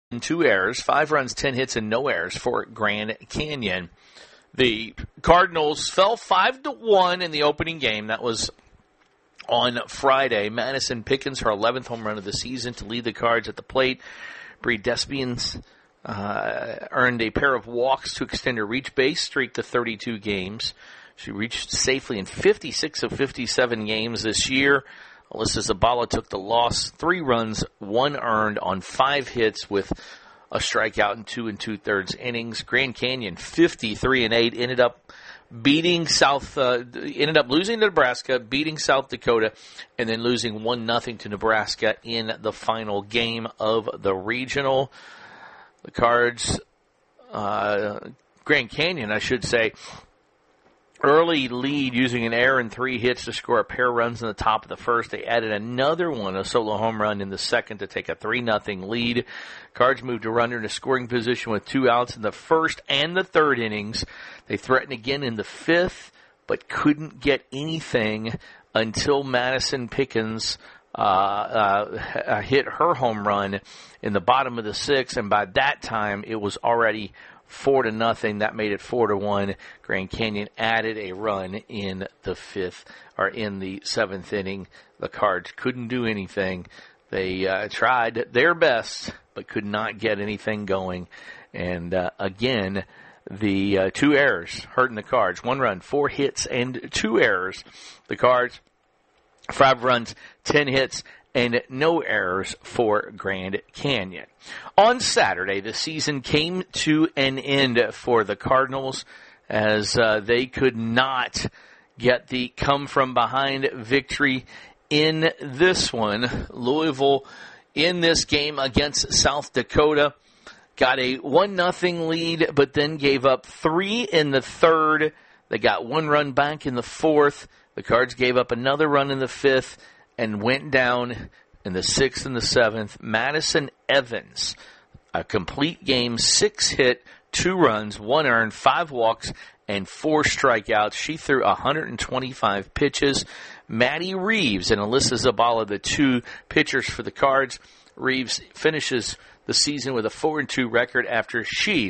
and 2 errors, 5 runs, 10 hits, and no errors for Grand Canyon. The Cardinals fell 5-1 in the opening game. That was on Friday. Madison Pickens, her 11th home run of the season to lead the Cards at the plate. Bree Despiens earned a pair of walks to extend her reach base streak to 32 games. She reached safely in 56 of 57 games this year. Alyssa Zabala took the loss, 3 runs, 1 earned on 5 hits with a strikeout in 2 2/3 innings. Grand Canyon 53-8 ended up losing to Nebraska, beating South Dakota, and then losing 1-0 to Nebraska in the final game of the regional. The Cards, Grand Canyon, I should say, early lead using an error and 3 hits to score a pair of runs in the top of the first. They added another one, a solo home run in the second to take a 3-0 lead. Cards moved a runner into scoring position with 2 outs in the first and the third innings. They threatened again in the fifth, but couldn't get anything until Madison Pickens hit her home run in the bottom of the sixth, and by that time it was already 4-0. That made it 4-1. Grand Canyon added a run in the seventh inning. The Cards couldn't do anything. They tried their best, but could not get anything going. And again, the 2 errors hurting the Cards. 1 run, 4 hits, and 2 errors. The Cards, 5 runs, 10 hits, and no errors for Grand Canyon. On Saturday, the season came to an end for the Cardinals as they could not get the come-from-behind victory in this one. Louisville, in this game against South Dakota, got a 1-0 lead, but then gave up 3 in the third. They got 1 run back in the fourth. The Cards gave up another run in the fifth and went down in the sixth and the seventh. Madison Evans, a complete game, 6 hit, 2 runs, 1 earned, 5 walks, and 4 strikeouts. She threw 125 pitches. Maddie Reeves and Alyssa Zabala, the 2 pitchers for the Cards. Reeves finishes the season with a 4-2 record after she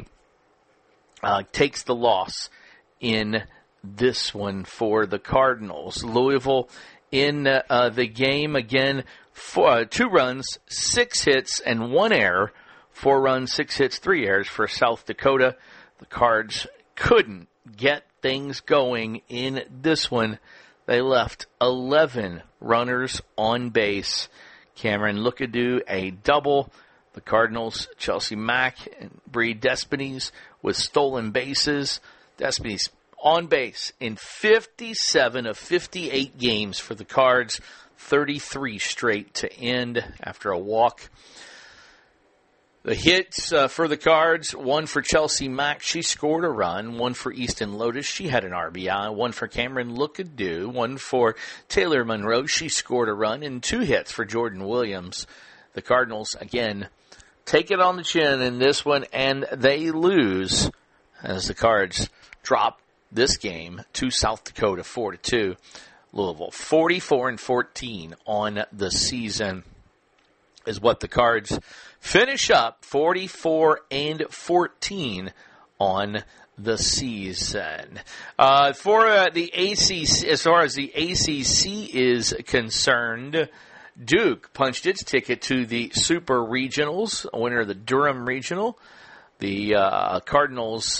takes the loss in this one for the Cardinals. Louisville in the game again, 2 runs, 6 hits, and 1 error. 4 runs, 6 hits, 3 errors for South Dakota. The Cards couldn't get things going in this one. They left 11 runners on base. Cameron Lookadoo, a double. The Cardinals, Chelsea Mack and Bree Despiens with stolen bases. Despiens on base in 57 of 58 games for the Cards, 33 straight to end after a walk. The hits for the Cards, 1 for Chelsea Mack. She scored a run. 1 for Easton Lotus. She had an RBI. 1 for Cameron Lookadoo. 1 for Taylor Monroe. She scored a run. And 2 hits for Jordan Williams. The Cardinals, again, take it on the chin in this one, and they lose as the Cards drop this game to South Dakota 4-2. Louisville 44-14 on the season is what the Cards finish up, 44-14 on the season. For the ACC, as far as the ACC is concerned, Duke punched its ticket to the Super Regionals, winner of the Durham Regional. The Cardinals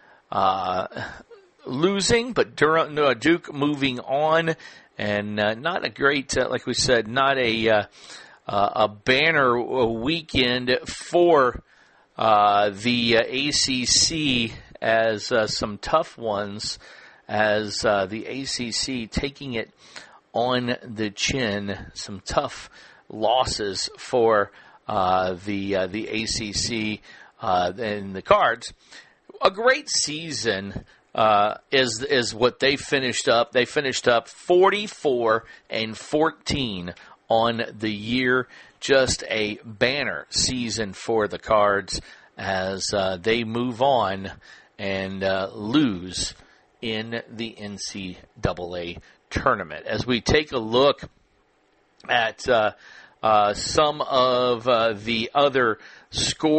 losing, but Duke moving on, and not a great, like we said, not a banner weekend for the ACC, as some tough ones, as the ACC taking it on the chin. Some tough losses for the ACC and the Cards. A great season is what they finished up. They finished up 44-14 on the year. Just a banner season for the Cards as they move on and lose in the NCAA tournament. As we take a look at some of the other scores